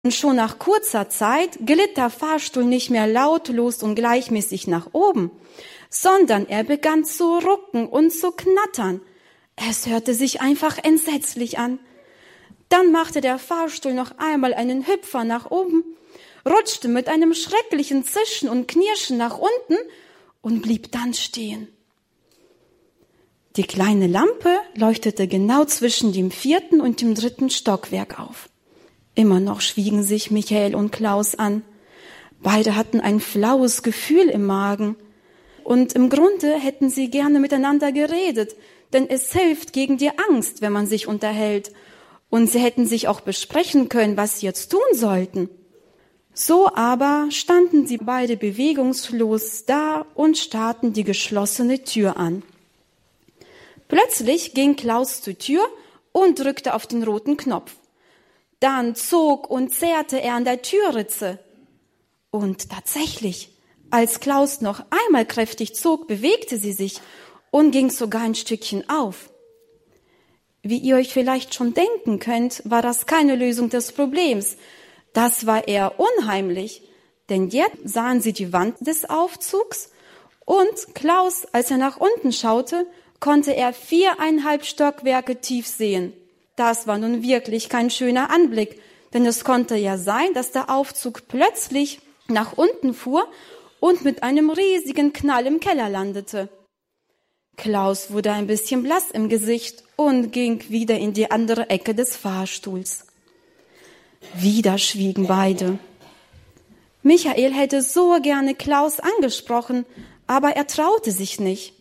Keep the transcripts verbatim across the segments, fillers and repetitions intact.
Und schon nach kurzer Zeit glitt der Fahrstuhl nicht mehr lautlos und gleichmäßig nach oben, sondern er begann zu rucken und zu knattern. Es hörte sich einfach entsetzlich an. Dann machte der Fahrstuhl noch einmal einen Hüpfer nach oben, rutschte mit einem schrecklichen Zischen und Knirschen nach unten und blieb dann stehen. Die kleine Lampe leuchtete genau zwischen dem vierten und dem dritten Stockwerk auf. Immer noch schwiegen sich Michael und Klaus an. Beide hatten ein flaues Gefühl im Magen. Und im Grunde hätten sie gerne miteinander geredet, denn es hilft gegen die Angst, wenn man sich unterhält. Und sie hätten sich auch besprechen können, was sie jetzt tun sollten. So aber standen sie beide bewegungslos da und starrten die geschlossene Tür an. Plötzlich ging Klaus zur Tür und drückte auf den roten Knopf. Dann zog und zerrte er an der Türritze. Und tatsächlich, als Klaus noch einmal kräftig zog, bewegte sie sich und ging sogar ein Stückchen auf. Wie ihr euch vielleicht schon denken könnt, war das keine Lösung des Problems. Das war eher unheimlich, denn jetzt sahen sie die Wand des Aufzugs und Klaus, als er nach unten schaute, konnte er viereinhalb Stockwerke tief sehen. Das war nun wirklich kein schöner Anblick, denn es konnte ja sein, dass der Aufzug plötzlich nach unten fuhr und mit einem riesigen Knall im Keller landete. Klaus wurde ein bisschen blass im Gesicht und ging wieder in die andere Ecke des Fahrstuhls. Wieder schwiegen beide. Michael hätte so gerne Klaus angesprochen, aber er traute sich nicht.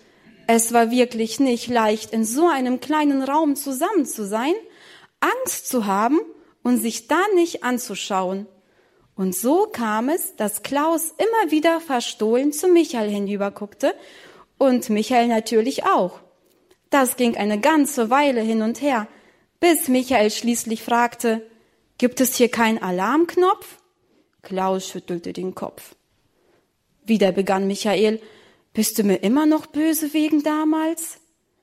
Es war wirklich nicht leicht, in so einem kleinen Raum zusammen zu sein, Angst zu haben und sich da nicht anzuschauen. Und so kam es, dass Klaus immer wieder verstohlen zu Michael hinüberguckte und Michael natürlich auch. Das ging eine ganze Weile hin und her, bis Michael schließlich fragte, gibt es hier keinen Alarmknopf? Klaus schüttelte den Kopf. Wieder begann Michael, bist du mir immer noch böse wegen damals?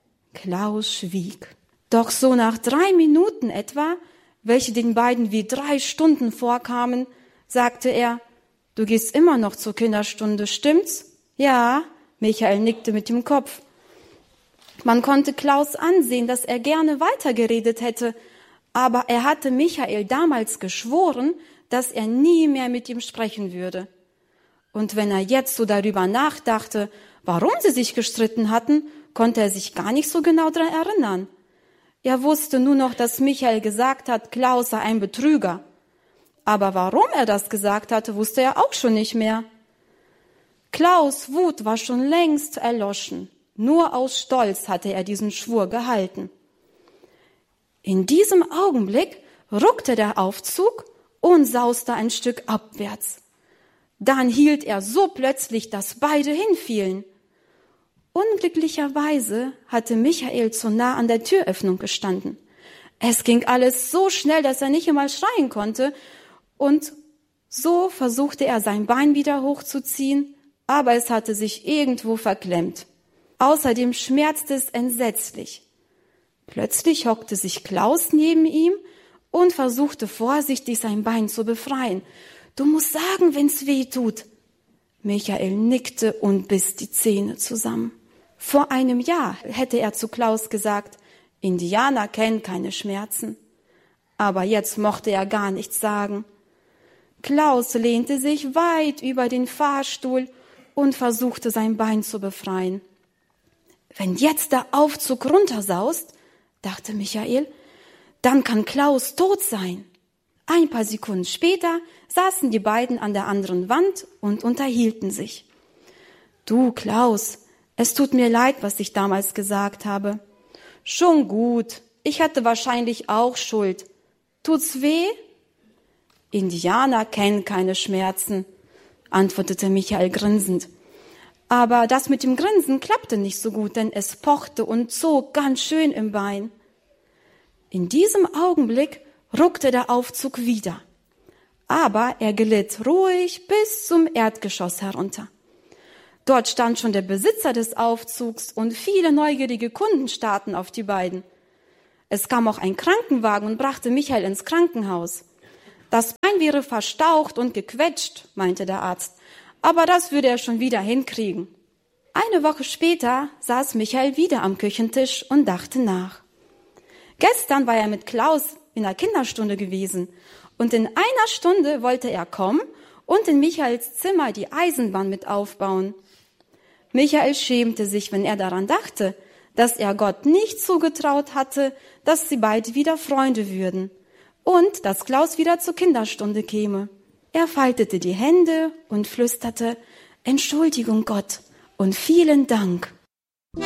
Klaus schwieg. Doch so nach drei Minuten etwa, welche den beiden wie drei Stunden vorkamen, sagte er, du gehst immer noch zur Kinderstunde, stimmt's? Ja, Michael nickte mit dem Kopf. Man konnte Klaus ansehen, dass er gerne weitergeredet hätte, aber er hatte Michael damals geschworen, dass er nie mehr mit ihm sprechen würde. Und wenn er jetzt so darüber nachdachte, warum sie sich gestritten hatten, konnte er sich gar nicht so genau daran erinnern. Er wusste nur noch, dass Michael gesagt hat, Klaus sei ein Betrüger. Aber warum er das gesagt hatte, wusste er auch schon nicht mehr. Klaus' Wut war schon längst erloschen. Nur aus Stolz hatte er diesen Schwur gehalten. In diesem Augenblick ruckte der Aufzug und sauste ein Stück abwärts. Dann hielt er so plötzlich, dass beide hinfielen. Unglücklicherweise hatte Michael zu nah an der Türöffnung gestanden. Es ging alles so schnell, dass er nicht einmal schreien konnte, und so versuchte er sein Bein wieder hochzuziehen, aber es hatte sich irgendwo verklemmt. Außerdem schmerzte es entsetzlich. Plötzlich hockte sich Klaus neben ihm und versuchte vorsichtig sein Bein zu befreien. Du musst sagen, wenn's weh tut. Michael nickte und biss die Zähne zusammen. Vor einem Jahr hätte er zu Klaus gesagt, Indianer kennen keine Schmerzen. Aber jetzt mochte er gar nichts sagen. Klaus lehnte sich weit über den Fahrstuhl und versuchte sein Bein zu befreien. Wenn jetzt der Aufzug runtersaust, dachte Michael, dann kann Klaus tot sein. Ein paar Sekunden später saßen die beiden an der anderen Wand und unterhielten sich. Du, Klaus, es tut mir leid, was ich damals gesagt habe. Schon gut, ich hatte wahrscheinlich auch Schuld. Tut's weh? Indianer kennen keine Schmerzen, antwortete Michael grinsend. Aber das mit dem Grinsen klappte nicht so gut, denn es pochte und zog ganz schön im Bein. In diesem Augenblick ruckte der Aufzug wieder. Aber er glitt ruhig bis zum Erdgeschoss herunter. Dort stand schon der Besitzer des Aufzugs und viele neugierige Kunden starrten auf die beiden. Es kam auch ein Krankenwagen und brachte Michael ins Krankenhaus. Das Bein wäre verstaucht und gequetscht, meinte der Arzt, aber das würde er schon wieder hinkriegen. Eine Woche später saß Michael wieder am Küchentisch und dachte nach. Gestern war er mit Klaus in der Kinderstunde gewesen und in einer Stunde wollte er kommen und in Michaels Zimmer die Eisenbahn mit aufbauen. Michael schämte sich, wenn er daran dachte, dass er Gott nicht zugetraut hatte, dass sie beide wieder Freunde würden und dass Klaus wieder zur Kinderstunde käme. Er faltete die Hände und flüsterte, Entschuldigung Gott und vielen Dank.